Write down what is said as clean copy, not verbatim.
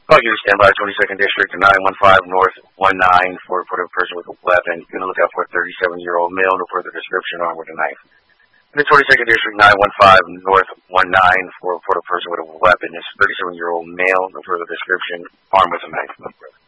Call you stand by 22nd District 915 North 19 for report of a person with a weapon. You're going to look out for a 37-year-old male, no further description, armed with a knife. In the 22nd District 915 North 19 for report of a person with a weapon. It's a 37-year-old male, no further description, armed with a knife. No further.